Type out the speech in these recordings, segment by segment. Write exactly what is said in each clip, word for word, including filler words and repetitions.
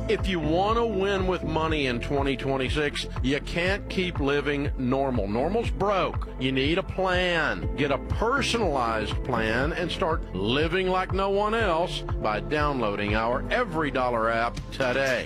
If you want to win with money in twenty twenty-six, you can't keep living normal. Normal's broke. You need a plan. Get a personalized plan and start living like no one else by downloading our Every Dollar app today.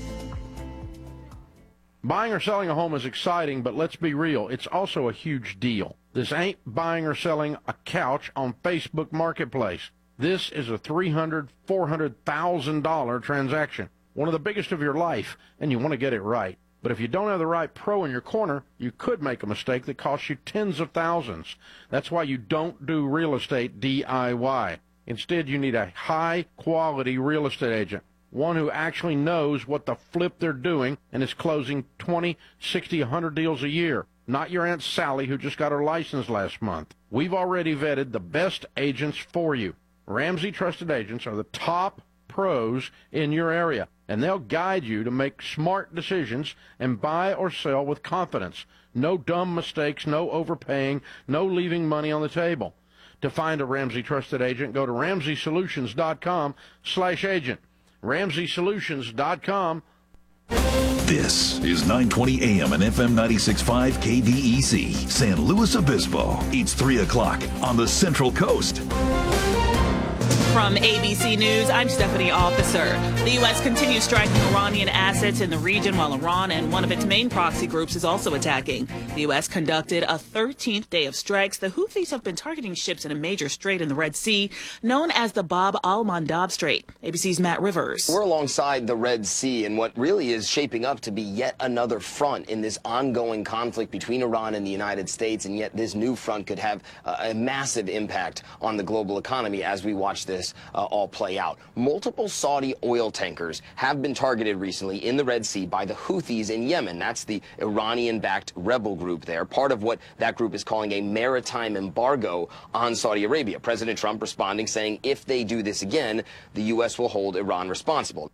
Buying or selling a home is exciting, but let's be real, it's also a huge deal. This ain't buying or selling a couch on Facebook Marketplace. This is a three hundred thousand dollars, four hundred thousand dollars transaction. One of the biggest of your life, and you want to get it right. But if you don't have the right pro in your corner, you could make a mistake that costs you tens of thousands. That's why you don't do real estate D I Y. Instead, you need a high-quality real estate agent, one who actually knows what the flip they're doing and is closing twenty, sixty, one hundred deals a year. Not your Aunt Sally who just got her license last month. We've already vetted the best agents for you. Ramsey Trusted Agents are the top pros in your area, and they'll guide you to make smart decisions and buy or sell with confidence. No dumb mistakes, no overpaying, no leaving money on the table. To find a Ramsey Trusted Agent, go to ramsey solutions dot com slash agent. ramsey solutions dot com. This is nine twenty A M and F M ninety-six point five K V E C, San Luis Obispo. It's three o'clock on the Central Coast. From A B C News, I'm Stephanie Officer. The U S continues striking Iranian assets in the region while Iran and one of its main proxy groups is also attacking. The U S conducted a thirteenth day of strikes. The Houthis have been targeting ships in a major strait in the Red Sea, known as the Bab al-Mandab Strait. A B C's Matt Rivers. We're alongside the Red Sea in what really is shaping up to be yet another front in this ongoing conflict between Iran and the United States, and yet this new front could have uh, a massive impact on the global economy as we watch this Uh, all play out. Multiple Saudi oil tankers have been targeted recently in the Red Sea by the Houthis in Yemen. That's the Iranian-backed rebel group there, part of what that group is calling a maritime embargo on Saudi Arabia. President Trump responding, saying if they do this again, the U S will hold Iran responsible.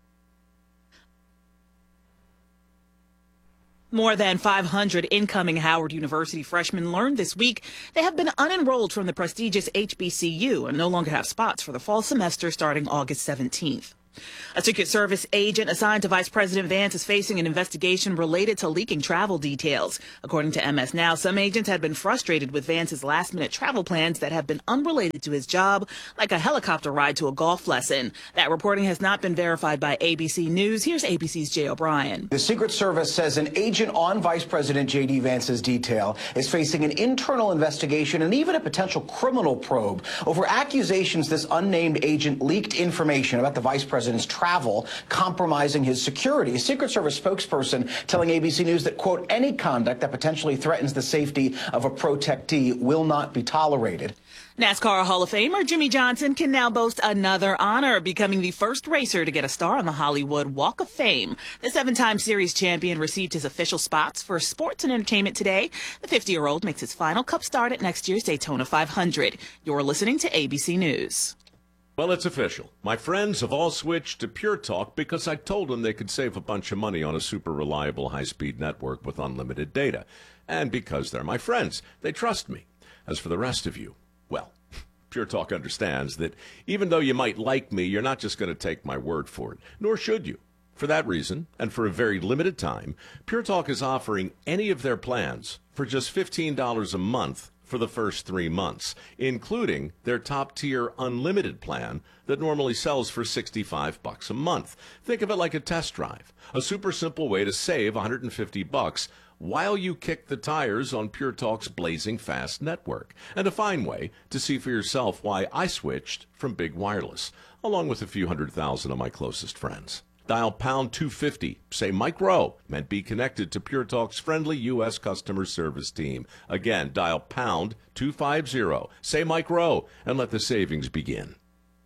More than five hundred incoming Howard University freshmen learned this week they have been unenrolled from the prestigious H B C U and no longer have spots for the fall semester starting August seventeenth. A Secret Service agent assigned to Vice President Vance is facing an investigation related to leaking travel details. According to M S Now, some agents had been frustrated with Vance's last-minute travel plans that have been unrelated to his job, like a helicopter ride to a golf lesson. That reporting has not been verified by A B C News. Here's A B C's Jay O'Brien. The Secret Service says an agent on Vice President J D. Vance's detail is facing an internal investigation and even a potential criminal probe over accusations this unnamed agent leaked information about the Vice President's travel, compromising his security. A Secret Service spokesperson telling A B C News that, quote, any conduct that potentially threatens the safety of a protectee will not be tolerated. NASCAR Hall of Famer Jimmy Johnson can now boast another honor, becoming the first racer to get a star on the Hollywood Walk of Fame. The seven-time series champion received his official spots for sports and entertainment today. The fifty-year-old makes his final Cup start at next year's Daytona five hundred. You're listening to A B C News. Well, it's official. My friends have all switched to Pure Talk because I told them they could save a bunch of money on a super reliable high-speed network with unlimited data. And because they're my friends, they trust me. As for the rest of you, well, Pure Talk understands that even though you might like me, you're not just going to take my word for it, nor should you. For that reason, and for a very limited time, Pure Talk is offering any of their plans for just fifteen dollars a month for the first three months, including their top-tier unlimited plan that normally sells for sixty-five bucks a month. Think of it like a test drive, a super simple way to save one hundred fifty bucks while you kick the tires on Pure Talk's blazing fast network, and a fine way to see for yourself why I switched from Big Wireless, along with a few hundred thousand of my closest friends. Dial pound two fifty, say Mike Rowe, and be connected to Pure Talk's friendly U S customer service team. Again, dial pound two fifty, say Mike Rowe, and let the savings begin.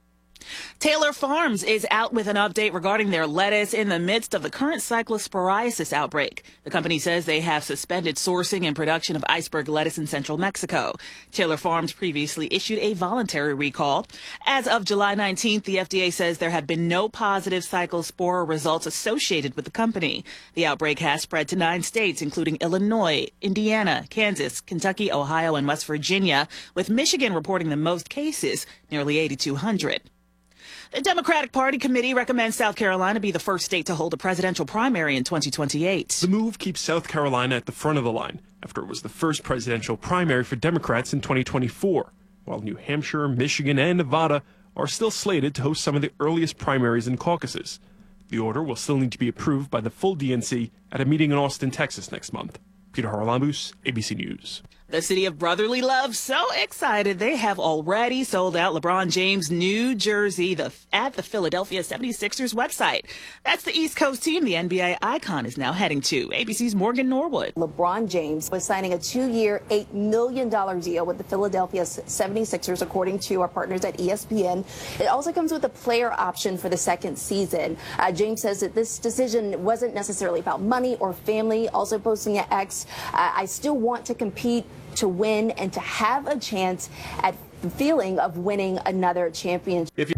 Taylor Farms is out with an update regarding their lettuce in the midst of the current cyclosporiasis outbreak. The company says they have suspended sourcing and production of iceberg lettuce in central Mexico. Taylor Farms previously issued a voluntary recall. As of July nineteenth, the F D A says there have been no positive cyclospora results associated with the company. The outbreak has spread to nine states, including Illinois, Indiana, Kansas, Kentucky, Ohio, and West Virginia, with Michigan reporting the most cases, nearly eighty-two hundred. The Democratic Party committee recommends South Carolina be the first state to hold a presidential primary in twenty twenty-eight. The move keeps South Carolina at the front of the line after it was the first presidential primary for Democrats in twenty twenty-four, while New Hampshire, Michigan, and Nevada are still slated to host some of the earliest primaries and caucuses. The order will still need to be approved by the full D N C at a meeting in Austin, Texas next month. Peter Haralambous, A B C News. The city of brotherly love, so excited they have already sold out LeBron James' new jersey the, at the Philadelphia seventy-sixers website. That's the East Coast team the N B A icon is now heading to. A B C's Morgan Norwood. LeBron James was signing a two-year, eight million dollars deal with the Philadelphia seventy-sixers, according to our partners at E S P N. It also comes with a player option for the second season. Uh, James says that this decision wasn't necessarily about money or family, also posting at X, uh, I still want to compete to win and to have a chance at the feeling of winning another championship. If you-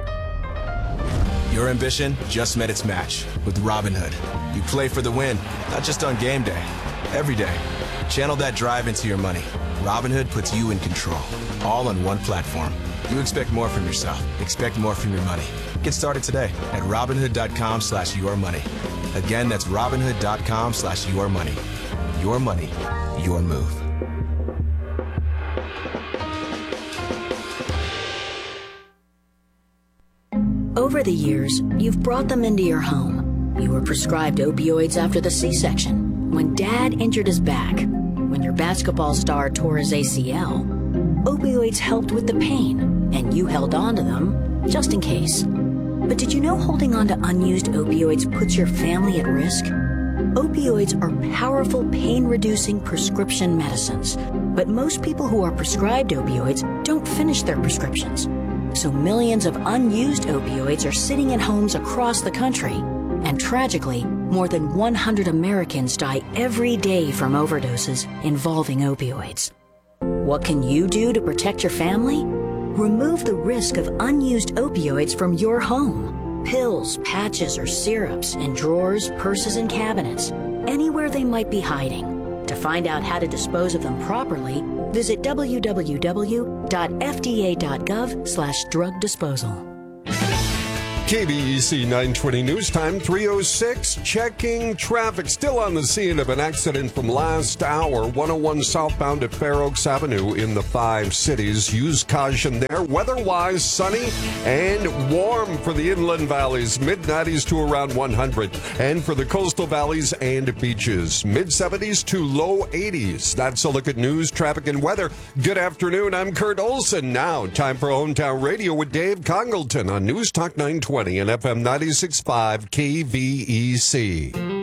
Your ambition just met its match with Robinhood. You play for the win, not just on game day, every day. Channel that drive into your money. Robinhood puts you in control, all on one platform. You expect more from yourself. Expect more from your money. Get started today at Robinhood.com slash your money. Again, that's Robinhood.com slash your money. Your money, your move. Over the years, you've brought them into your home. You were prescribed opioids after the C-section, when Dad injured his back, when your basketball star tore his A C L. Opioids helped with the pain, and you held on to them just in case. But did you know holding on to unused opioids puts your family at risk? Opioids are powerful pain-reducing prescription medicines, but most people who are prescribed opioids don't finish their prescriptions. So millions of unused opioids are sitting in homes across the country. And tragically, more than one hundred Americans die every day from overdoses involving opioids. What can you do to protect your family? Remove the risk of unused opioids from your home. Pills, patches, or syrups in drawers, purses, and cabinets, anywhere they might be hiding. To find out how to dispose of them properly, visit w w w dot f d a dot gov slash drug disposal. K B E C nine twenty News Time, three oh six, checking traffic. Still on the scene of an accident from last hour, one oh one southbound at Fair Oaks Avenue in the five cities. Use caution there. Weather-wise, sunny and warm for the inland valleys, mid nineties to around one hundred. And for the coastal valleys and beaches, mid seventies to low eighties. That's a look at news, traffic, and weather. Good afternoon. I'm Kurt Olson. Now, time for Hometown Radio with Dave Congleton on News Talk nine twenty and F M ninety-six point five K V E C.